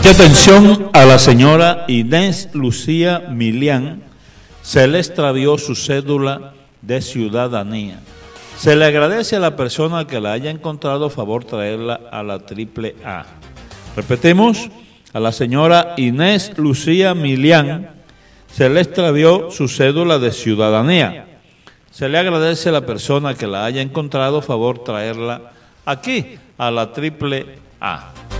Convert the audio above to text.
Mucha atención a la señora Inés Lucía Milián. Se le extravió su cédula de ciudadanía. Se le agradece a la persona que la haya encontrado, favor traerla a la AAA. Repetimos, a la señora Inés Lucía Milián se le extravió su cédula de ciudadanía. Se le agradece a la persona que la haya encontrado, favor traerla aquí a la AAA.